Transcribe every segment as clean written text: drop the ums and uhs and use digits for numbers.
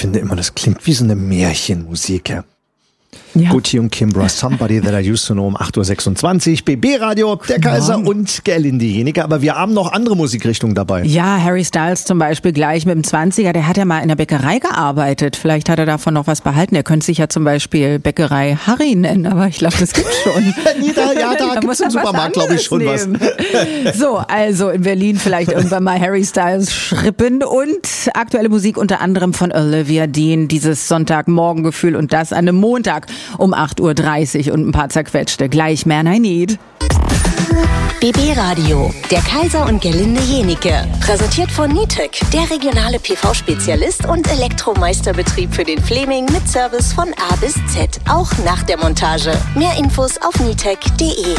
finde immer, das klingt wie so eine Märchenmusik. Ja. Gucci und Kimbra, Somebody That I Used to Know um 8.26 Uhr. BB Radio, der Kaiser und Gerlinde Jeniker. Aber wir haben noch andere Musikrichtungen dabei. Ja, Harry Styles zum Beispiel gleich mit dem 20er, der hat ja mal in der Bäckerei gearbeitet. Vielleicht hat er davon noch was behalten. Er könnte sich ja zum Beispiel Bäckerei Harry nennen, aber ich glaube, das gibt's schon. Da gibt's im Supermarkt, glaube ich, schon was. So, also in Berlin vielleicht irgendwann mal Harry Styles schrippen und aktuelle Musik unter anderem von Olivia Dean, dieses Sonntagmorgengefühl und das an einem Montag um 8.30 Uhr und ein paar zerquetschte. Gleich Man I Need. BB Radio, der Kaiser und Gerlinde Jeniker. Präsentiert von Nitec, der regionale PV-Spezialist und Elektromeisterbetrieb für den Fleming mit Service von A bis Z, auch nach der Montage. Mehr Infos auf nitec.de.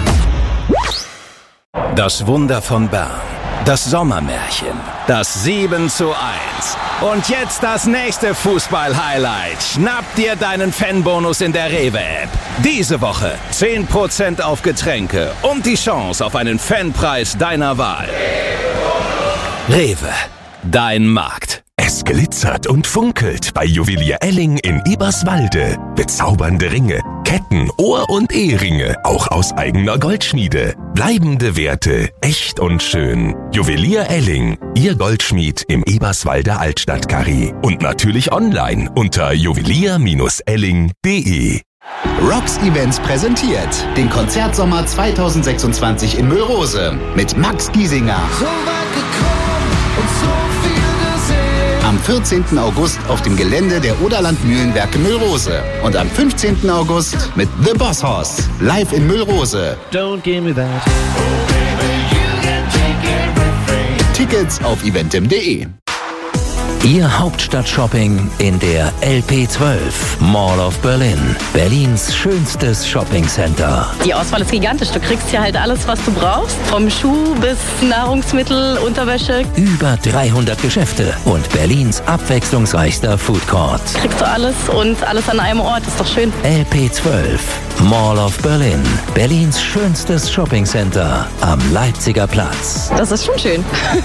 Das Wunder von Bern. Das Sommermärchen. Das 7:1. Und jetzt das nächste Fußball-Highlight. Schnapp dir deinen Fanbonus in der Rewe-App. Diese Woche 10% auf Getränke und die Chance auf einen Fanpreis deiner Wahl. Rewe, dein Markt. Es glitzert und funkelt bei Juwelier Elling in Eberswalde. Bezaubernde Ringe, Ketten, Ohr- und Eheringe, auch aus eigener Goldschmiede. Bleibende Werte, echt und schön. Juwelier Elling, Ihr Goldschmied im Eberswalder Altstadtkarree. Und natürlich online unter juwelier-elling.de. Rocks Events präsentiert den Konzertsommer 2026 in Müllrose mit Max Giesinger. Am 14. August auf dem Gelände der Oderland Mühlenwerke Müllrose. Und am 15. August mit The Boss Hoss. Live in Müllrose. Don't give me that. Tickets auf eventim.de. Ihr Hauptstadt-Shopping in der LP12 Mall of Berlin. Berlins schönstes Shoppingcenter. Die Auswahl ist gigantisch. Du kriegst hier halt alles, was du brauchst. Vom Schuh bis Nahrungsmittel, Unterwäsche. Über 300 Geschäfte und Berlins abwechslungsreichster Food Court. Kriegst du alles und alles an einem Ort. Ist doch schön. LP12 Mall of Berlin. Berlins schönstes Shoppingcenter am Leipziger Platz. Das ist schon schön.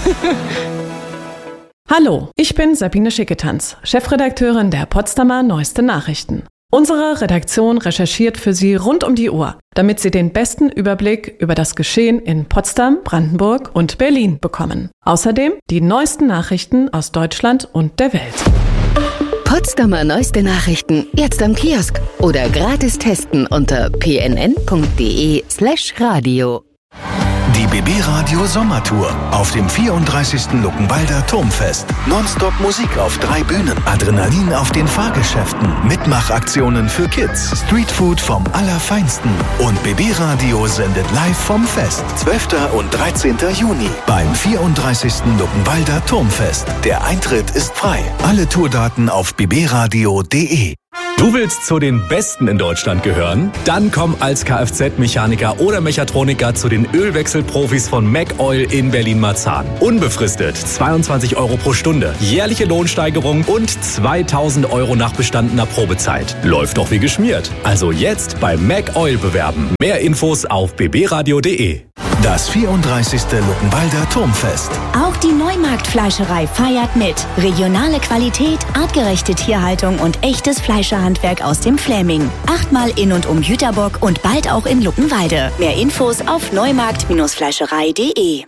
Hallo, ich bin Sabine Schicketanz, Chefredakteurin der Potsdamer Neueste Nachrichten. Unsere Redaktion recherchiert für Sie rund um die Uhr, damit Sie den besten Überblick über das Geschehen in Potsdam, Brandenburg und Berlin bekommen. Außerdem die neuesten Nachrichten aus Deutschland und der Welt. Potsdamer Neueste Nachrichten jetzt am Kiosk oder gratis testen unter pnn.de/radio. Die BB Radio Sommertour auf dem 34. Luckenwalder Turmfest. Nonstop Musik auf 3 Bühnen, Adrenalin auf den Fahrgeschäften, Mitmachaktionen für Kids, Streetfood vom Allerfeinsten und BB Radio sendet live vom Fest. 12. und 13. Juni beim 34. Luckenwalder Turmfest. Der Eintritt ist frei. Alle Tourdaten auf bbradio.de. Du willst zu den Besten in Deutschland gehören? Dann komm als Kfz-Mechaniker oder Mechatroniker zu den Ölwechselprofis von MacOil in Berlin-Marzahn. Unbefristet 22 € pro Stunde, jährliche Lohnsteigerung und 2.000 € nach bestandener Probezeit. Läuft doch wie geschmiert. Also jetzt bei MacOil bewerben. Mehr Infos auf bbradio.de. Das 34. Luckenwalder Turmfest. Auch die Neumarktfleischerei feiert mit. Regionale Qualität, artgerechte Tierhaltung und echtes Fleischerhandwerk aus dem Fläming. 8-mal in und um Jüterbock und bald auch in Luckenwalde. Mehr Infos auf neumarkt-fleischerei.de.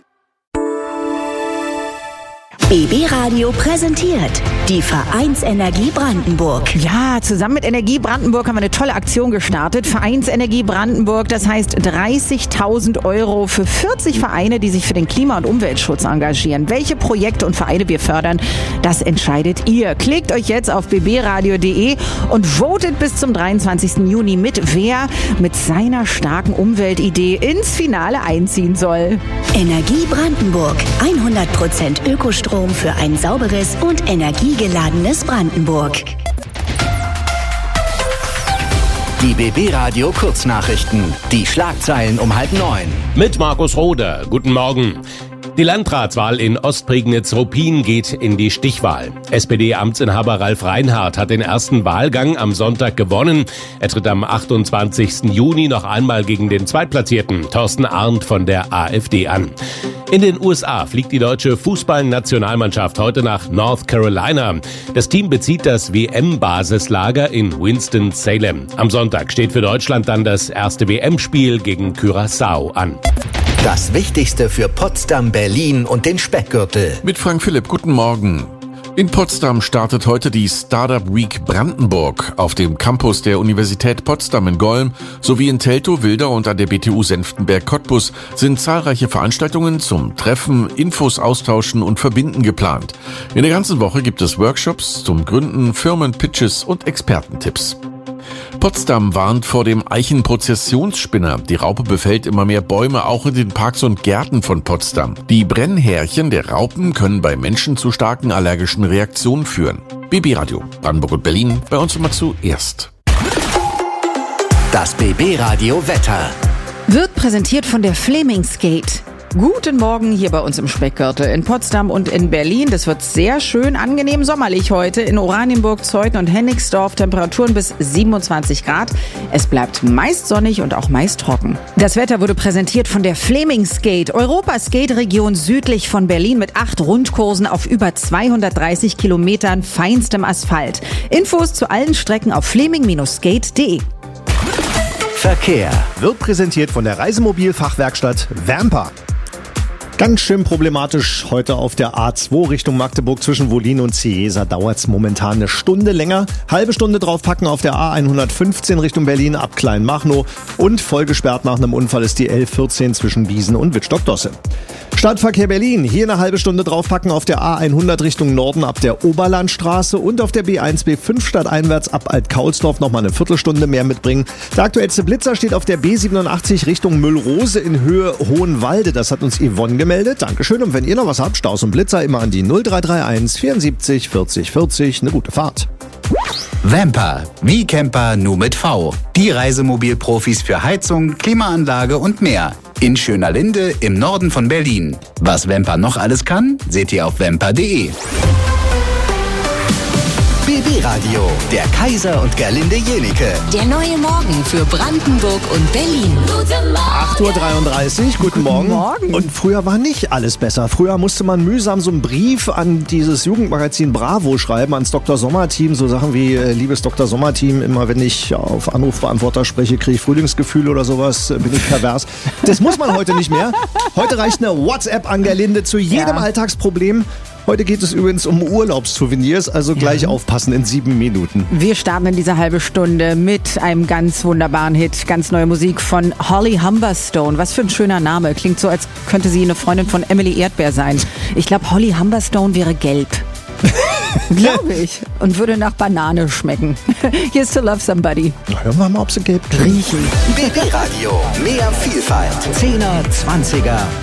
BB Radio präsentiert die Vereinsenergie Brandenburg. Ja, zusammen mit Energie Brandenburg haben wir eine tolle Aktion gestartet. Vereinsenergie Brandenburg, das heißt 30.000 € für 40 Vereine, die sich für den Klima- und Umweltschutz engagieren. Welche Projekte und Vereine wir fördern, das entscheidet ihr. Klickt euch jetzt auf bbradio.de und votet bis zum 23. Juni mit, wer mit seiner starken Umweltidee ins Finale einziehen soll. Energie Brandenburg. 100% Ökostrom für ein sauberes und energiegeladenes Brandenburg. Die BB Radio Kurznachrichten. Die Schlagzeilen um 8:30. Mit Markus Roder. Guten Morgen. Die Landratswahl in Ostprignitz-Ruppin geht in die Stichwahl. SPD-Amtsinhaber Ralf Reinhardt hat den ersten Wahlgang am Sonntag gewonnen. Er tritt am 28. Juni noch einmal gegen den Zweitplatzierten Thorsten Arndt von der AfD an. In den USA fliegt die deutsche Fußballnationalmannschaft heute nach North Carolina. Das Team bezieht das WM-Basislager in Winston-Salem. Am Sonntag steht für Deutschland dann das erste WM-Spiel gegen Curaçao an. Das Wichtigste für Potsdam, Berlin und den Speckgürtel. Mit Frank Philipp, guten Morgen. In Potsdam startet heute die Startup Week Brandenburg auf dem Campus der Universität Potsdam in Golm sowie in Teltow, Wildau und an der BTU Senftenberg-Cottbus sind zahlreiche Veranstaltungen zum Treffen, Infos austauschen und verbinden geplant. In der ganzen Woche gibt es Workshops zum Gründen, Firmenpitches und Expertentipps. Potsdam warnt vor dem Eichenprozessionsspinner. Die Raupe befällt immer mehr Bäume, auch in den Parks und Gärten von Potsdam. Die Brennhärchen der Raupen können bei Menschen zu starken allergischen Reaktionen führen. BB Radio, Brandenburg und Berlin, bei uns immer zuerst. Das BB Radio Wetter wird präsentiert von der Fleming's-Gate. Guten Morgen hier bei uns im Speckgürtel in Potsdam und in Berlin. Das wird sehr schön, angenehm sommerlich heute. In Oranienburg, Zeuthen und Hennigsdorf Temperaturen bis 27 Grad. Es bleibt meist sonnig und auch meist trocken. Das Wetter wurde präsentiert von der Fleming's-Gate, Europas Skate-Region südlich von Berlin mit 8 Rundkursen auf über 230 Kilometern feinstem Asphalt. Infos zu allen Strecken auf fleming-skate.de. Verkehr wird präsentiert von der Reisemobilfachwerkstatt Vamper. Ganz schön problematisch heute auf der A2 Richtung Magdeburg zwischen Wollin und Ciesa dauert es momentan eine Stunde länger. Halbe Stunde draufpacken auf der A115 Richtung Berlin ab Kleinmachnow und vollgesperrt nach einem Unfall ist die L14 zwischen Biesen und Wittstock-Dosse. Stadtverkehr Berlin, hier eine halbe Stunde draufpacken auf der A100 Richtung Norden ab der Oberlandstraße und auf der B1, B5 stadteinwärts ab Alt-Kaulsdorf nochmal eine Viertelstunde mehr mitbringen. Der aktuellste Blitzer steht auf der B87 Richtung Müllrose in Höhe Hohenwalde. Das hat uns Yvonne gemeldet. Dankeschön. Und wenn ihr noch was habt, Staus und Blitzer immer an die 0331 74 40 40. Eine gute Fahrt. Vamper, wie Camper nur mit V. Die Reisemobilprofis für Heizung, Klimaanlage und mehr. In Schönerlinde im Norden von Berlin. Was Vamper noch alles kann, seht ihr auf vamper.de. BB Radio, der Kaiser und Gerlinde Jenike. Der neue Morgen für Brandenburg und Berlin. 8:33 Uhr, guten Morgen. Und früher war nicht alles besser. Früher musste man mühsam so einen Brief an dieses Jugendmagazin Bravo schreiben, ans Dr. Sommer-Team. So Sachen wie, liebes Dr. Sommer-Team, immer wenn ich auf Anrufbeantworter spreche, kriege ich Frühlingsgefühle oder sowas, bin ich pervers. Das muss man heute nicht mehr. Heute reicht eine WhatsApp an Gerlinde zu jedem Alltagsproblem. Heute geht es übrigens um Urlaubssouvenirs, also gleich aufpassen in 7 Minuten. Wir starten in dieser halbe Stunde mit einem ganz wunderbaren Hit. Ganz neue Musik von Holly Humberstone. Was für ein schöner Name. Klingt so, als könnte sie eine Freundin von Emily Erdbeer sein. Ich glaube, Holly Humberstone wäre gelb. Glaube ich. Und würde nach Banane schmecken. Here's to Love Somebody. Na, hören wir mal, ob sie gelb riechen. BB Radio. Mehr Vielfalt. 10er, 20er.